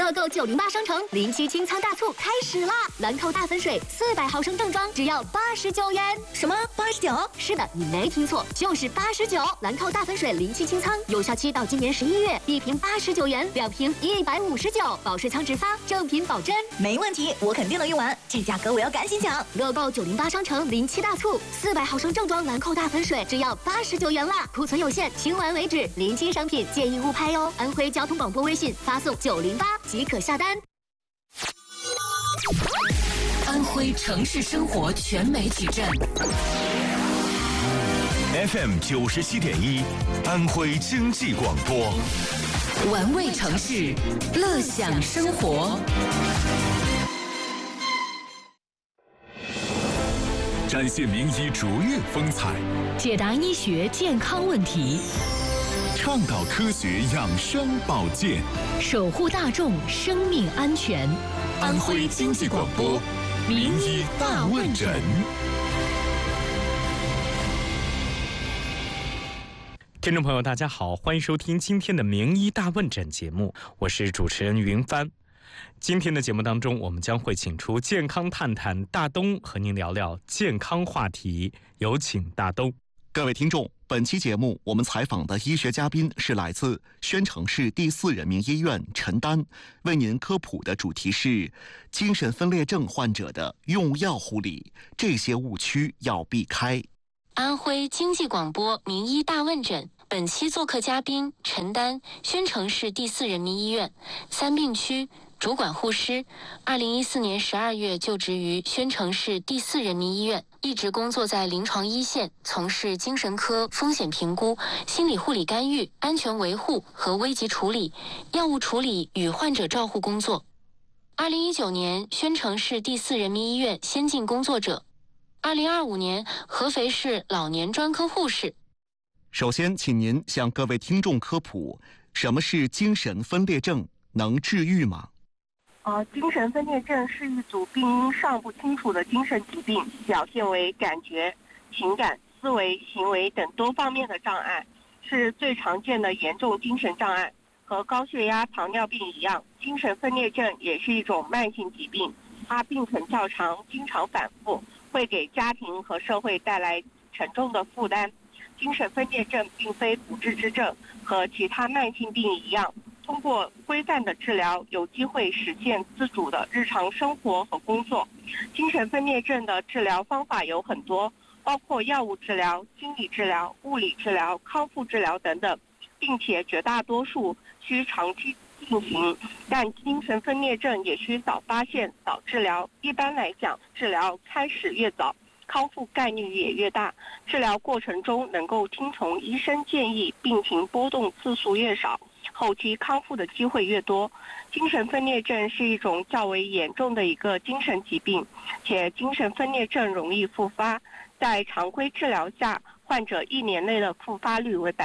乐购908商城临期清仓大促开始啦！兰蔻大粉水400毫升正装只要89元。 什么89？ 是的，你没听错，就是89。兰蔻大粉水临期清仓，有效期到今年11月，1瓶89元，2瓶159，保税仓直发，正品保真。 没问题，我肯定能用完，这价格我要赶紧抢！ 乐购908商城临期大促，400毫升正装兰蔻大粉水只要89元啦，库存有限，清完为止。临期商品建议勿拍哦。安徽交通广播微信发送908即可下单。 安徽城市生活全媒体站 FM 97.1，安徽经济广播， 玩味城市，乐享生活。 展现名医卓越风采， 解答医学健康问题， 倡导科学养生保健， 守护大众生命安全。 安徽经济广播名医大问诊。 听众朋友大家好，欢迎收听今天的名医大问诊节目，我是主持人云帆。今天的节目当中，我们将会请出健康探探大东和您聊聊健康话题，有请大东。 各位听众，本期节目我们采访的医学嘉宾是来自宣城市第4人民医院陈丹，为您科普的主题是精神分裂症患者的用药护理，这些误区要避开。 安徽经济广播名医大问诊，本期做客嘉宾陈丹，宣城市第4人民医院三病区主管护师，2014年12月就职于宣城市第4人民医院，一直工作在临床一线，从事精神科风险评估、心理护理干预、安全维护和危急处理、药物处理与患者照护工作。2019年，宣城市第4人民医院先进工作者。2025年，合肥市老年专科护士。 首先，请您向各位听众科普，什么是精神分裂症，能治愈吗？ 精神分裂症是一组病因尚不清楚的精神疾病，表现为感觉、情感、思维、行为等多方面的障碍，是最常见的严重精神障碍。和高血压、糖尿病一样，精神分裂症也是一种慢性疾病，它病程较长，经常反复，会给家庭和社会带来沉重的负担。精神分裂症并非不治之症，和其他慢性病一样，通过规范的治疗，有机会实现自主的日常生活和工作。精神分裂症的治疗方法有很多，包括药物治疗、心理治疗、物理治疗、康复治疗等等，并且绝大多数需长期进行。但精神分裂症也需早发现、早治疗。一般来讲，治疗开始越早，康复概率也越大。治疗过程中能够听从医生建议，病情波动次数越少，后期康复的机会越多。精神分裂症是一种较为严重的一个精神疾病，且精神分裂症容易复发。在常规治疗下，患者1年内的复发率为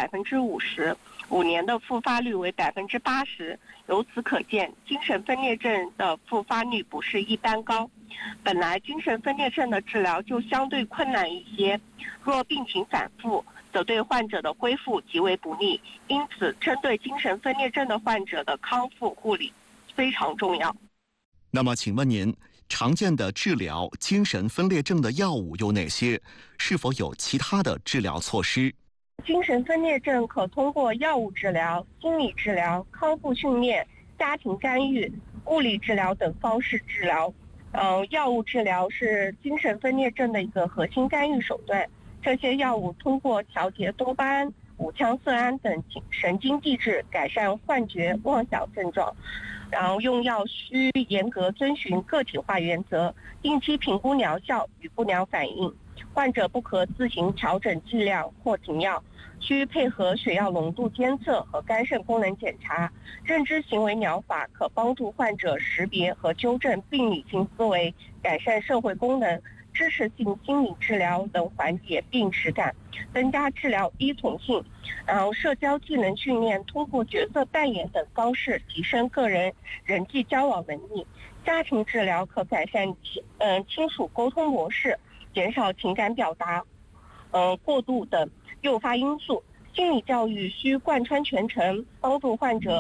50%，5年的复发率为80%。由此可见，精神分裂症的复发率不是一般高。本来精神分裂症的治疗就相对困难一些，若病情反复，则对患者的恢复极为不利。因此，针对精神分裂症的患者的康复护理非常重要。 那么，请问您，常见的治疗精神分裂症的药物有哪些？是否有其他的治疗措施？ 精神分裂症可通过药物治疗、心理治疗、康复训练、家庭干预、物理治疗等方式治疗。药物治疗是精神分裂症的一个核心干预手段。这些药物通过调节多巴胺、五羟色胺等神经递质，改善幻觉、妄想症状。然后用药需严格遵循个体化原则，定期评估疗效与不良反应。患者不可自行调整剂量或停药，需配合血药浓度监测和肝肾功能检查。认知行为疗法可帮助患者识别和纠正病理性思维，改善社会功能。支持性心理治疗能缓解病耻感，增加治疗依从性。然后社交技能训练，通过角色扮演等方式提升个人人际交往能力。家庭治疗可改善亲属沟通模式，减少情感表达过度等诱发因素。心理教育需贯穿全程，帮助患者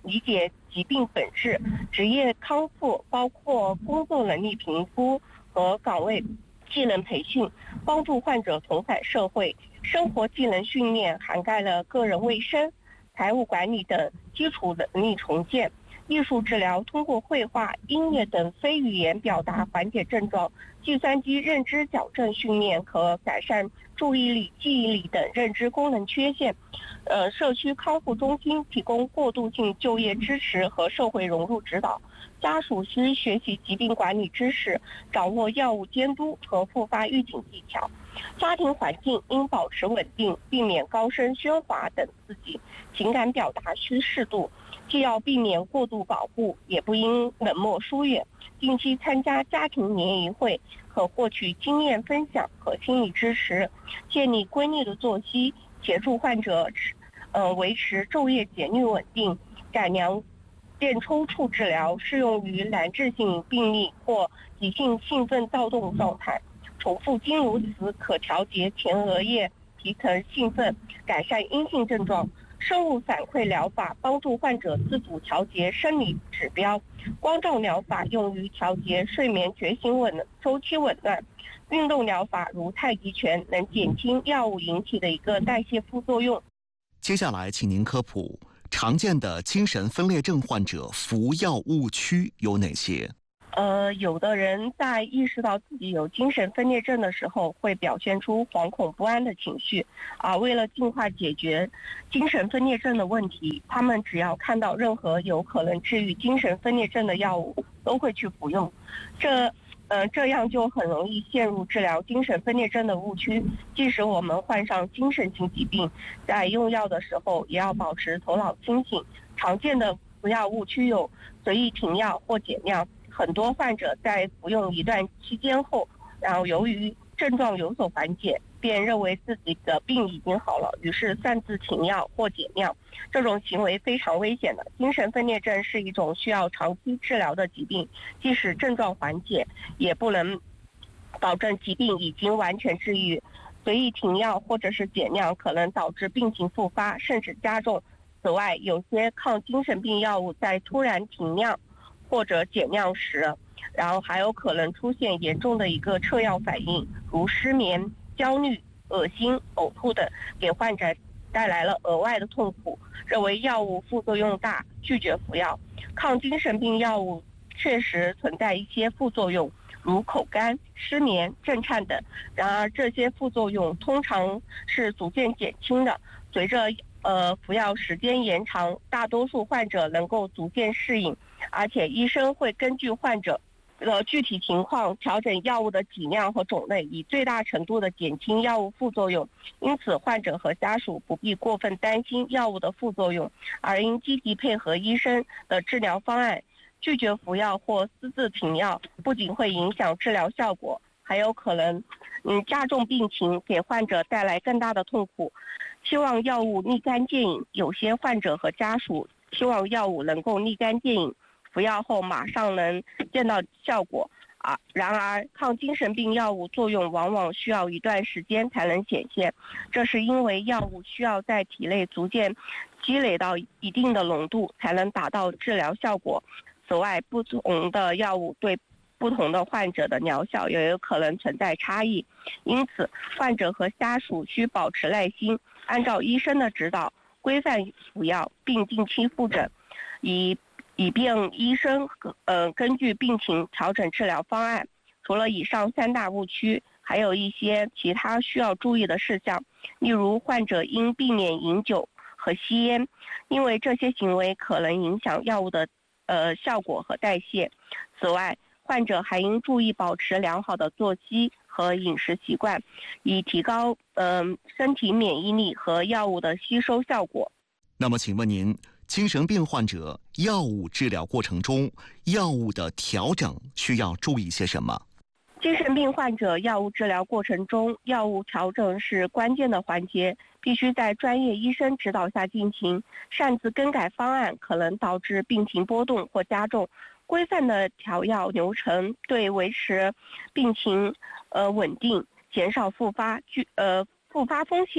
理解疾病本质，职业康复包括工作能力评估和岗位技能培训，帮助患者重返社会。生活技能训练涵盖了个人卫生、财务管理等基础能力重建。艺术治疗通过绘画、音乐等非语言表达缓解症状。计算机认知矫正训练可改善注意力、记忆力等认知功能缺陷。社区康复中心提供过渡性就业支持和社会融入指导。家属需学习疾病管理知识，掌握药物监督和复发预警技巧。家庭环境应保持稳定，避免高声喧哗等刺激。情感表达需适度，既要避免过度保护，也不应冷漠疏远。定期参加家庭联谊会，可获取经验分享和心理支持。建立规律的作息，协助患者维持昼夜节律稳定。改良电抽搐治疗适用于难治性病例或急性兴奋躁动状态。重复经颅磁可调节前额叶皮层兴奋，改善阴性症状。生物反馈疗法帮助患者自主调节生理指标。光照疗法用于调节睡眠觉醒周期紊乱。运动疗法如太极拳能减轻药物引起的一个代谢副作用。 接下来请您科普常见的精神分裂症患者服药误区有哪些？ 有的人在意识到自己有精神分裂症的时候，会表现出惶恐不安的情绪。为了尽快解决精神分裂症的问题，他们只要看到任何有可能治愈精神分裂症的药物，都会去服用。这样就很容易陷入治疗精神分裂症的误区。即使我们患上精神性疾病，在用药的时候也要保持头脑清醒。常见的服药误区有随意停药或减量。很多患者在服用一段期间后，然后由于症状有所缓解，便认为自己的病已经好了，于是擅自停药或减量。这种行为非常危险的。精神分裂症是一种需要长期治疗的疾病，即使症状缓解，也不能保证疾病已经完全治愈。随意停药或者是减量可能导致病情复发，甚至加重。此外，有些抗精神病药物在突然停量或者减量时，然后还有可能出现严重的一个撤药反应，如失眠、焦虑、恶心、呕吐等，给患者带来了额外的痛苦，认为药物副作用大，拒绝服药。抗精神病药物确实存在一些副作用，如口干、失眠、震颤等，然而这些副作用通常是逐渐减轻的，随着服药时间延长，大多数患者能够逐渐适应，而且医生会根据患者的具体情况调整药物的剂量和种类，以最大程度的减轻药物副作用。因此，患者和家属不必过分担心药物的副作用，而应积极配合医生的治疗方案。拒绝服药或私自停药，不仅会影响治疗效果，还有可能加重病情，给患者带来更大的痛苦。希望药物立竿见影，有些患者和家属希望药物能够立竿见影，服药后马上能见到效果。然而抗精神病药物作用往往需要一段时间才能显现，这是因为药物需要在体内逐渐积累到一定的浓度，才能达到治疗效果。此外，不同的药物对不同的患者的疗效也有可能存在差异，因此患者和家属需保持耐心，按照医生的指导规范服药，并定期复诊，以便医生根据病情调整治疗方案。除了以上3大误区，还有一些其他需要注意的事项，例如患者应避免饮酒和吸烟，因为这些行为可能影响药物的效果和代谢。此外，患者还应注意保持良好的作息和饮食习惯，以提高身体免疫力和药物的吸收效果。 那么请问您，精神病患者药物治疗过程中，药物的调整需要注意些什么？ 精神病患者药物治疗过程中，药物调整是关键的环节，必须在专业医生指导下进行。擅自更改方案可能导致病情波动或加重。规范的调药流程对维持病情稳定、减少复发风险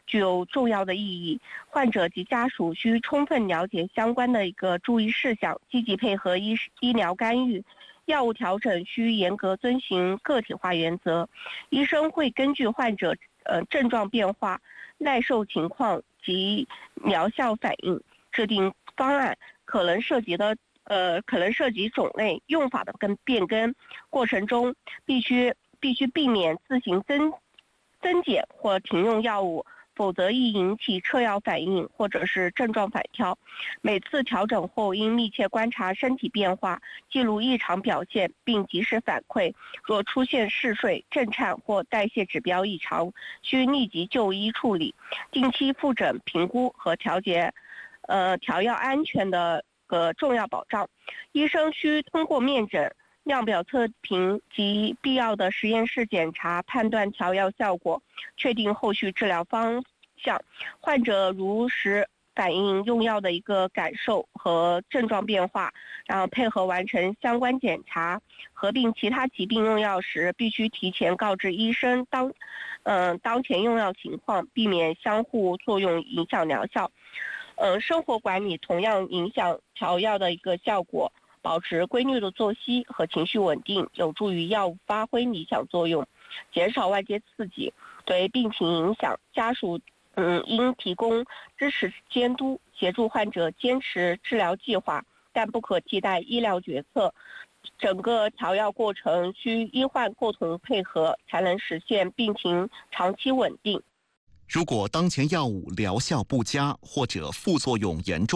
具有重要的意义。患者及家属需充分了解相关的一个注意事项，积极配合医疗干预。药物调整需严格遵循个体化原则，医生会根据患者症状变化、耐受情况及疗效反应制定方案，可能涉及种类、用法的变更，过程中必须避免自行增减或停用药物，否则易引起撤药反应或者是症状反跳。每次调整后应密切观察身体变化，记录异常表现并及时反馈。若出现嗜睡、震颤或代谢指标异常，需立即就医处理。定期复诊评估和调药安全的重要保障。医生需通过面诊、量表测评及必要的实验室检查，判断调药效果，确定后续治疗方向。患者如实反映用药的一个感受和症状变化，然后配合完成相关检查。合并其他疾病用药时，必须提前告知医生当前用药情况，避免相互作用影响疗效。生活管理同样影响调药的一个效果。保持规律的作息和情绪稳定，有助于药物发挥理想作用，减少外界刺激对病情影响。家属应提供支持监督，协助患者坚持治疗计划，但不可替代医疗决策。整个调药过程需医患共同配合，才能实现病情长期稳定。 如果当前药物疗效不佳或者副作用严重，